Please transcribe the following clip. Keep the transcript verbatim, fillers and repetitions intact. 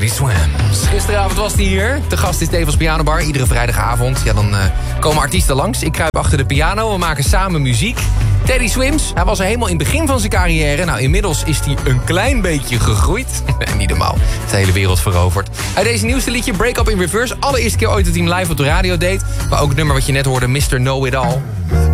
Teddy Swims. Gisteravond was hij hier. De gast is tevens pianobar. Iedere vrijdagavond. Ja, dan uh, komen artiesten langs. Ik kruip achter de piano. We maken samen muziek. Teddy Swims, hij was er helemaal in het begin van zijn carrière. Nou, inmiddels is hij een klein beetje gegroeid. Niet normaal. De hele wereld veroverd. Uit deze nieuwste liedje, Break Up in Reverse. Allereerste keer ooit dat hij hem live op de radio deed. Maar ook het nummer wat je net hoorde, mister Know It All.